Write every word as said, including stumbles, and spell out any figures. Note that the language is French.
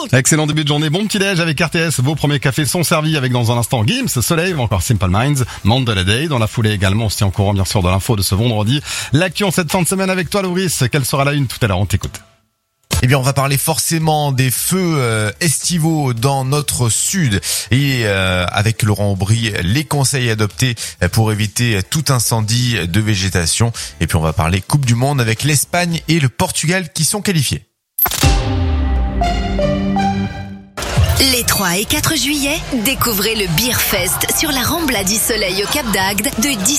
Excellent début de journée, bon petit déj avec R T S. Vos premiers cafés sont servis avec dans un instant Gims, Soleil ou encore Simple Minds, Mandela Day. Dans la foulée également, on se tient au courant bien sûr de l'info de ce vendredi. L'actu en cette fin de semaine avec toi Loris. Quelle sera la une tout à l'heure? On t'écoute. Eh bien, on va parler forcément des feux euh, estivaux dans notre sud et euh, avec Laurent Aubry, les conseils adoptés pour éviter tout incendie de végétation. Et puis, on va parler Coupe du Monde avec l'Espagne et le Portugal qui sont qualifiés. Les trois et quatre juillet, découvrez le Beer Fest sur la Rambla du Soleil au Cap d'Agde de dix